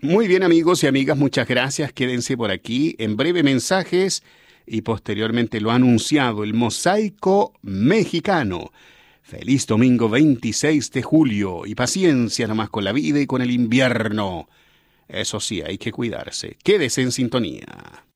Muy bien, amigos y amigas, muchas gracias. Quédense por aquí en breve mensajes y posteriormente lo ha anunciado el Mosaico Mexicano. Feliz domingo 26 de julio y paciencia nomás con la vida y con el invierno. Eso sí, hay que cuidarse. Quédese en sintonía.